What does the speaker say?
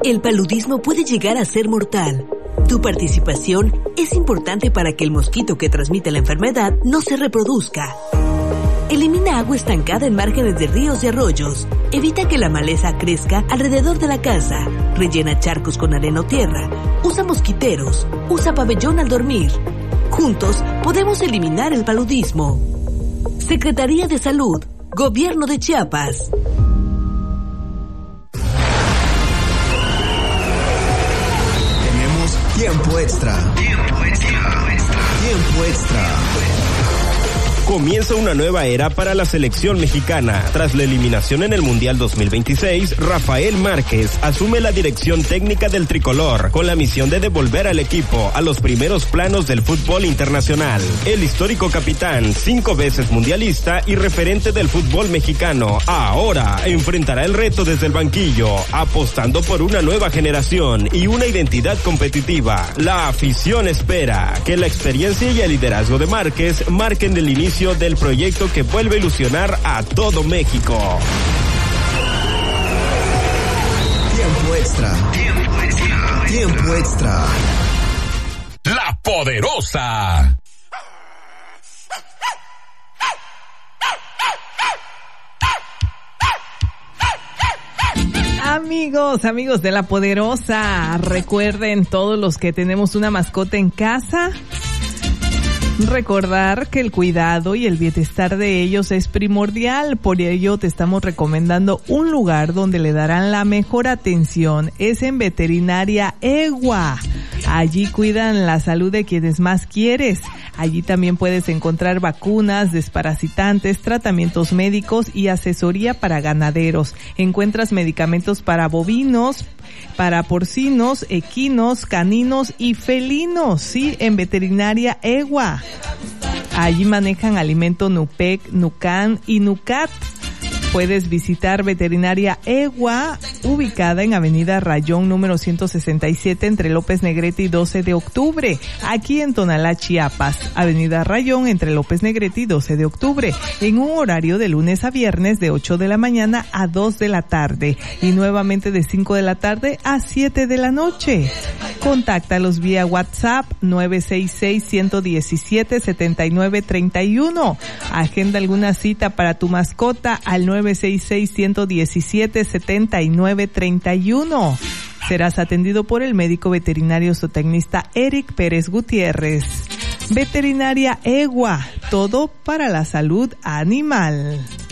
El paludismo puede llegar a ser mortal. Tu participación es importante para que el mosquito que transmite la enfermedad no se reproduzca. Elimina agua estancada en márgenes de ríos y arroyos. Evita que la maleza crezca alrededor de la casa. Rellena charcos con arena o tierra. Usa mosquiteros. Usa pabellón al dormir. Juntos podemos eliminar el paludismo. Secretaría de Salud, Gobierno de Chiapas. Tenemos tiempo extra. Tiempo extra. Comienza una nueva era para la selección mexicana. Tras la eliminación en el Mundial 2026, Rafael Márquez asume la dirección técnica del tricolor con la misión de devolver al equipo a los primeros planos del fútbol internacional. El histórico capitán, 5 veces mundialista y referente del fútbol mexicano, ahora enfrentará el reto desde el banquillo, apostando por una nueva generación y una identidad competitiva. La afición espera que la experiencia y el liderazgo de Márquez marquen el inicio del proyecto que vuelve a ilusionar a todo México. Tiempo extra. Tiempo extra. La Poderosa. Amigos de La Poderosa, recuerden todos los que tenemos una mascota en casa, recordar que el cuidado y el bienestar de ellos es primordial. Por ello te estamos recomendando un lugar donde le darán la mejor atención. Es en Veterinaria EGUA. Allí cuidan la salud de quienes más quieres. Allí también puedes encontrar vacunas, desparasitantes, tratamientos médicos y asesoría para ganaderos. Encuentras medicamentos para bovinos, para porcinos, equinos, caninos y felinos, sí, en Veterinaria EGUA. Allí manejan alimento Nupec, Nucan y Nucat. Puedes visitar Veterinaria EGUA, ubicada en Avenida Rayón número 167 entre López Negrete y 12 de octubre, aquí en Tonalá, Chiapas. Avenida Rayón entre López Negrete y 12 de octubre, en un horario de lunes a viernes de 8 de la mañana a 2 de la tarde y nuevamente de 5 de la tarde a 7 de la noche. Contáctalos vía WhatsApp 966-117-7931. Agenda alguna cita para tu mascota al 966-117-7931. Serás atendido por el médico veterinario zootecnista Eric Pérez Gutiérrez. Veterinaria EGUA, todo para la salud animal.